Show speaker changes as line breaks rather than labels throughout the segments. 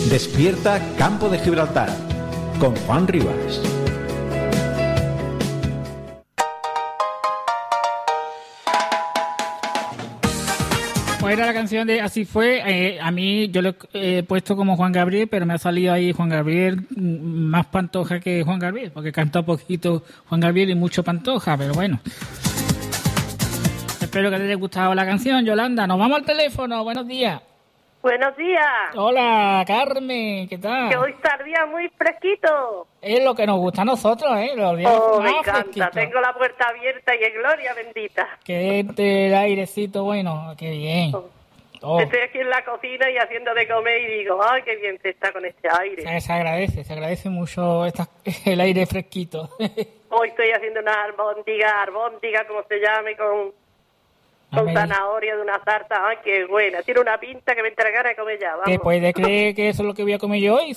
Despierta Campo de Gibraltar con Juan Rivas.
Era la canción de Así fue. A mí yo lo he puesto como Juan Gabriel, pero me ha salido ahí Juan Gabriel más Pantoja que Juan Gabriel, porque canta poquito Juan Gabriel y mucho Pantoja, pero bueno. Espero que te haya gustado la canción, Yolanda. Nos vamos al teléfono. Buenos días.
Buenos días.
Hola, Carmen, ¿qué tal?
Que hoy está el día muy fresquito.
Es lo que nos gusta a nosotros, los días
me
más
encanta.
fresquitos.
Tengo la puerta abierta y en gloria bendita.
Que el airecito bueno, qué bien.
Estoy aquí en la cocina y haciendo de comer y digo, ay, qué bien se está con este aire.
Se agradece mucho el aire fresquito.
Hoy estoy haciendo una albóndiga, como se llame, con zanahoria de una tarta. Ay, qué buena. Tiene una pinta que me entra ganas de comer ya. Vamos.
¿Te puede creer que eso es lo que voy a comer yo hoy?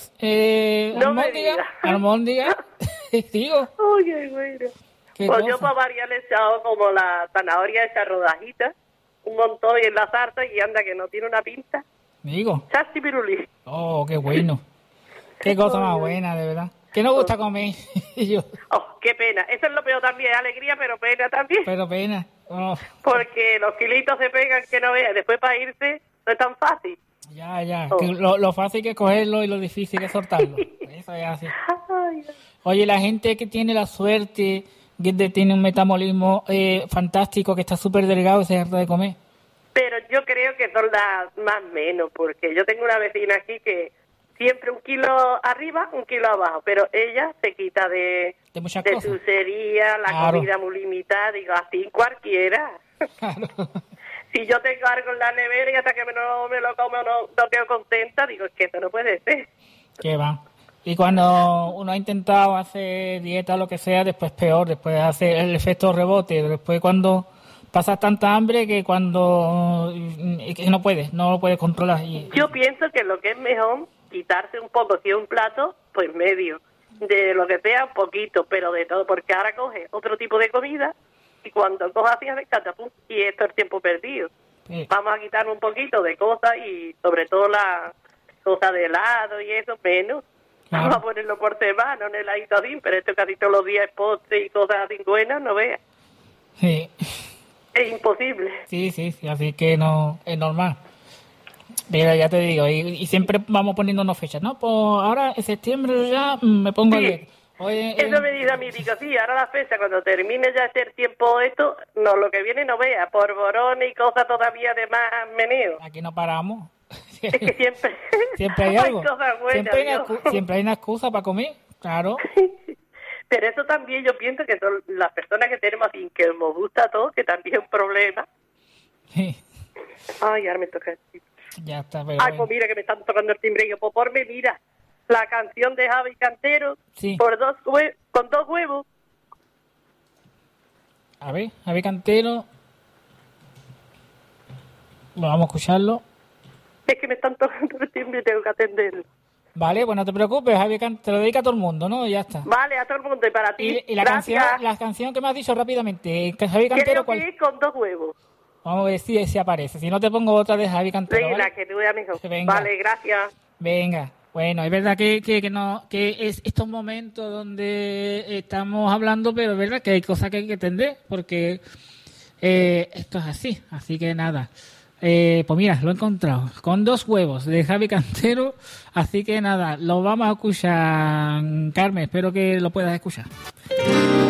No me digas.
Almóndiga. Digo.
Ay, qué bueno. Pues yo para variar le he echado como la zanahoria esa rodajita, un montón en la sarta y anda que no tiene una pinta.
Digo.
Chasti pirulí.
Oh, qué bueno. Qué cosa más buena, de verdad. ¿Qué nos gusta comer? Yo.
Oh, qué pena. Eso es lo peor también, alegría, pero pena también.
Pero pena. Oh.
Porque los kilitos se pegan que no veas. Después para irse no es tan fácil.
Ya. Oh. Lo fácil que es cogerlo y lo difícil que es soltarlo. Eso es así.
Ay.
Oye, la gente que tiene la suerte, que tiene un metabolismo fantástico, que está súper delgado y se harta de comer.
Pero yo creo que son las más menos, porque yo tengo una vecina aquí que siempre 1 kilo arriba, 1 kilo abajo, pero ella se quita de
muchas cosas.
dulcería, la comida muy limitada, digo, así cualquiera.
Claro.
Si yo tengo algo en la nevera y hasta que no me lo como no quedo contenta, digo, es que eso no puede ser.
¿Qué va? Y cuando uno ha intentado hacer dieta o lo que sea, después peor, después hace el efecto rebote, después cuando pasas tanta hambre que cuando que no lo puedes controlar.
Yo pienso que lo que es mejor, quitarse un poco, si es un plato, pues medio, de lo que sea, un poquito, pero de todo, porque ahora coge otro tipo de comida y cuando coge así de catapum, y esto es el tiempo perdido. Sí. Vamos a quitar un poquito de cosas y sobre todo la cosa de helado y eso, menos. Claro. Vamos a ponerlo por semana, en el heladito así, pero esto casi todos los días es postre y cosas así buenas, no veas.
Sí.
Es imposible.
Sí, así que no, es normal. Mira, ya te digo, y siempre vamos poniéndonos fechas, ¿no? Pues ahora en septiembre ya me pongo a leer.
Oye, eso me dice a mí, digo, sí, ahora la fecha, cuando termine ya el tiempo esto, no, lo que viene no vea, polvorones y cosas todavía de más meneo.
Aquí no paramos.
Es que
siempre hay algo.
Hay cosas buenas,
siempre hay una excusa para comer, claro.
Pero eso también yo pienso que son las personas que tenemos así, que nos gusta todo, que también es un problema.
Sí.
Ay, ahora me toca.
Ya está, pero
ay, pues mira que me están tocando el timbre. Yo, pues ponme, mira, la canción de Javi Cantero,
sí.
Con 2 huevos.
A ver, Javi Cantero. Vamos a escucharlo.
Es que me están tocando el timbre y tengo que atenderlo.
Vale, pues no te preocupes, Javi Cantero, te lo dedica a todo el mundo, ¿no? Ya está.
Vale, a todo el mundo y para ti.
Y la canción que me has dicho rápidamente, Javi Cantero,
creo que es Con 2 huevos.
Vamos a ver si aparece. Si no te pongo otra de Javi Cantero.
Venga,
¿vale?
que te voy a mejor.
Venga.
Vale, gracias.
Venga. Bueno, es verdad que es estos momentos donde estamos hablando, pero es verdad que hay cosas que hay que entender, porque esto es así. Así que nada. Pues mira, lo he encontrado. Con 2 huevos de Javi Cantero. Así que nada, lo vamos a escuchar, Carmen. Espero que lo puedas escuchar.